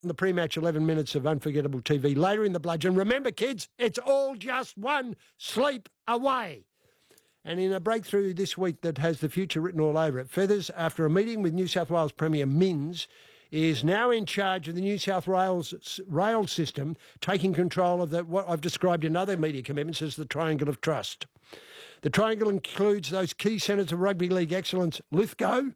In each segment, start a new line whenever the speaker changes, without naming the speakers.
the pre-match 11 minutes of unforgettable TV later in the bludgeon. Remember, kids, it's all just one sleep away. And in a breakthrough this week that has the future written all over it, Feathers, after a meeting with New South Wales Premier Minns, is now in charge of the New South Wales rail system, taking control of what I've described in other media commitments as the Triangle of Trust. The triangle includes those key centres of rugby league excellence, Lithgow,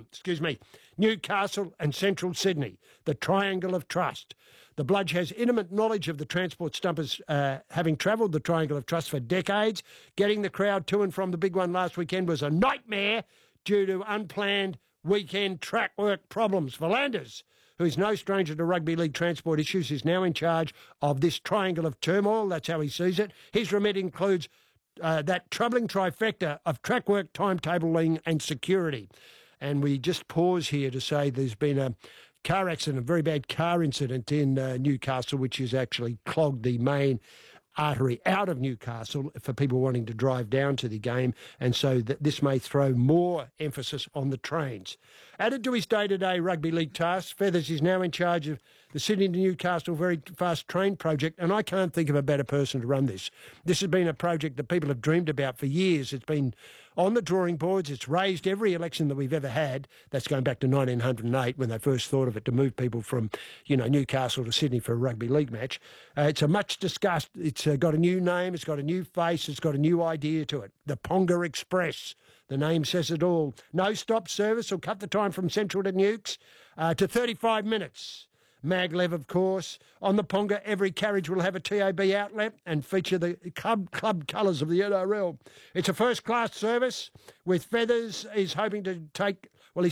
Newcastle and Central Sydney, the Triangle of Trust. The Bludge has intimate knowledge of the transport stumpers, having travelled the Triangle of Trust for decades. Getting the crowd to and from the big one last weekend was a nightmare due to unplanned weekend track work problems. Volanders, who is no stranger to rugby league transport issues, is now in charge of this triangle of turmoil. That's how he sees it. His remit includes that troubling trifecta of track work, timetabling and security. And we just pause here to say there's been a car accident, a very bad car incident in Newcastle, which has actually clogged the main artery out of Newcastle for people wanting to drive down to the game, and so that this may throw more emphasis on the trains. Added to his day-to-day rugby league tasks, Feathers is now in charge of the Sydney to Newcastle very fast train project, and I can't think of a better person to run this. This has been a project that people have dreamed about for years. It's been on the drawing boards. It's raised every election that we've ever had. That's going back to 1908 when they first thought of it, to move people from, Newcastle to Sydney for a rugby league match. It's a much discussed. It's got a new name. It's got a new face. It's got a new idea to it. The Ponga Express. The name says it all. No stop service will cut the time from Central to Nukes to 35 minutes. Maglev, of course. On the Ponga, every carriage will have a TAB outlet and feature the club colours of the NRL. It's a first-class service with Feathers. He's hoping to take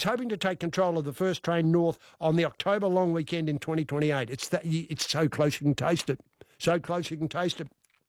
control of the first train north on the October long weekend in 2028. It's so close you can taste it. So close you can taste it.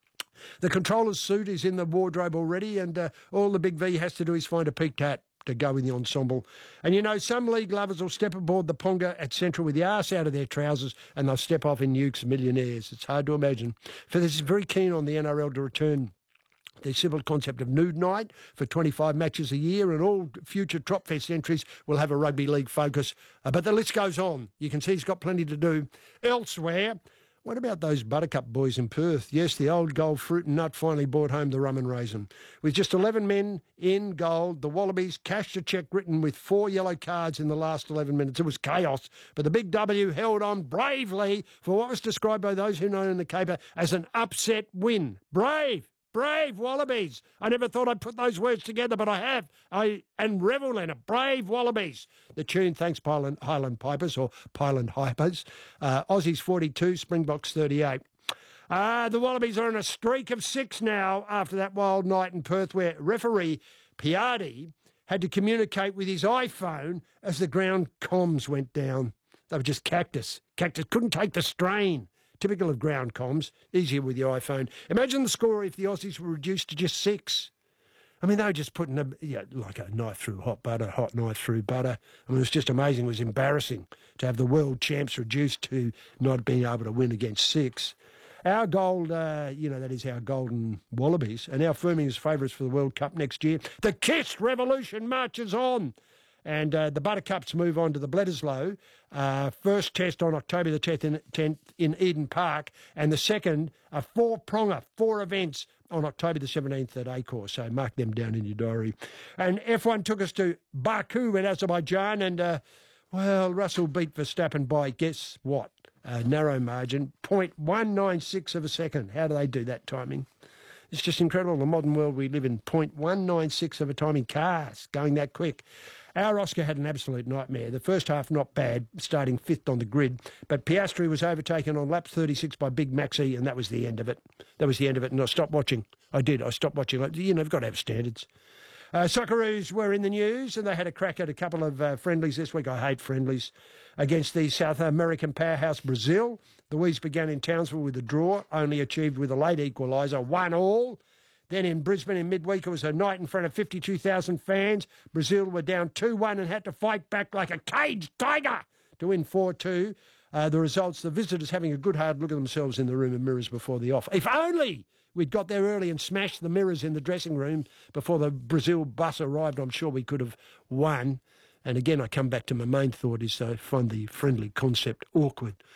The controller's suit is in the wardrobe already, and all the Big V has to do is find a peaked hat to go in the ensemble. And some league lovers will step aboard the Ponga at Central with the arse out of their trousers, and they'll step off in Nukes Millionaires. It's hard to imagine. Feathers is very keen on the NRL to return the simple concept of nude night for 25 matches a year, and all future Tropfest entries will have a rugby league focus. But the list goes on. You can see he's got plenty to do. Elsewhere, what about those Buttercup boys in Perth? Yes, the old gold fruit and nut finally brought home the rum and raisin. With just 11 men in goal, the Wallabies cashed a cheque written with 4 yellow cards in the last 11 minutes. It was chaos, but the Big W held on bravely for what was described by those who know in the caper as an upset win. Brave Wallabies. I never thought I'd put those words together, but I have. And revel in it. Brave Wallabies. The tune, thanks Highland Pipers or Pyland Hypers. Aussies 42, Springboks 38. The Wallabies are on a streak of 6 now after that wild night in Perth where referee Piardi had to communicate with his iPhone as the ground comms went down. They were just cactus. Cactus couldn't take the strain. Typical of ground comms, easier with your iPhone. Imagine the score if the Aussies were reduced to just 6. I mean, they were just putting like a knife through hot knife through butter. I mean, it was just amazing. It was embarrassing to have the world champs reduced to not being able to win against 6. Our gold, that is our golden Wallabies, are now firming as favourites for the World Cup next year. The KISS revolution marches on. And the Buttercups move on to the Bledisloe. First test on October the 10th in Eden Park. And the second, a 4-pronger, 4 events on October the 17th at Acor. So mark them down in your diary. And F1 took us to Baku in Azerbaijan. And, Russell beat Verstappen by, guess what? A narrow margin, 0.196 of a second. How do they do that timing? It's just incredible. The modern world we live in, 0.196 of a time in cars, going that quick. Our Oscar had an absolute nightmare. The first half, not bad, starting 5th on the grid. But Piastri was overtaken on lap 36 by Big Maxi, and that was the end of it. And I stopped watching. I did. I stopped watching. You've got to have standards. Socceroos were in the news, and they had a crack at a couple of friendlies this week. I hate friendlies. Against the South American powerhouse Brazil. The Wees began in Townsville with a draw, only achieved with a late equaliser, 1-1. Then in Brisbane in midweek, it was a night in front of 52,000 fans. Brazil were down 2-1 and had to fight back like a caged tiger to win 4-2. The results, the visitors having a good hard look at themselves in the room of mirrors before the off. If only we'd got there early and smashed the mirrors in the dressing room before the Brazil bus arrived, I'm sure we could have won. And again, I come back to my main thought is I find the friendly concept awkward.